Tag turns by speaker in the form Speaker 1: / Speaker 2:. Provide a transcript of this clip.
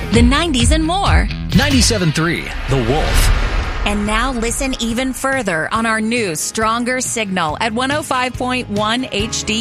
Speaker 1: the 90s, and more.
Speaker 2: 97.3 The Wolf.
Speaker 1: And now listen even further on our new, stronger signal at 105.1 HD.